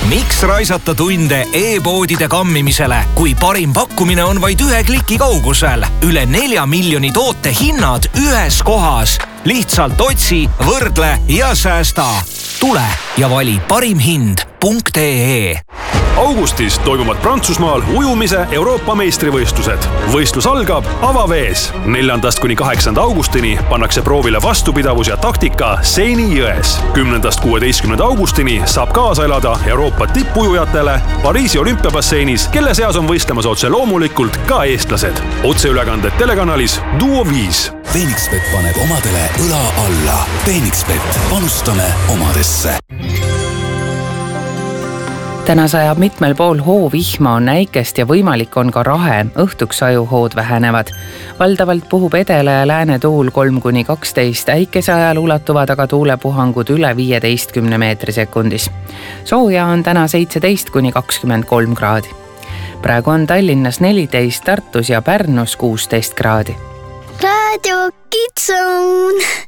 Miks raisata tunde e-poodide kammimisele, kui parim pakkumine on vaid 1 kliki kaugusel? Üle 4 miljoni toote hinnad ühes kohas. Lihtsalt otsi, võrdle ja säästa. Tule ja vali parimhind.ee. Augustis toimuvad Prantsusmaal ujumise Euroopa meistrivõistlused. Võistlus algab avavees. 4.–8. augustini pannakse proovile vastupidavus ja taktika Seini jões. 10.–16. augustini saab kaasa elada Euroopa tippujujatele Pariisi olümpiabasseinis, kelle seas on võistlemas otse loomulikult ka eestlased. Otseülekanded telekanalis Duo 5. Phoenixbet paneb omadele õla alla. Phoenixbet, panustame omadesse. Täna sajab mitmel pool hoovihma, on näikest ja võimalik on ka rahe. Õhtuks ajuhood vähenevad. Valdavalt puhub edela ja lääne tuul 3–12. Äikese ajal ulatuvad aga tuulepuhangud üle 15 meetri sekundis. Sooja on täna 17–23 kraadi. Praegu on Tallinnas 14, Tartus ja Pärnus 16 kraadi. Radio Kids Zone.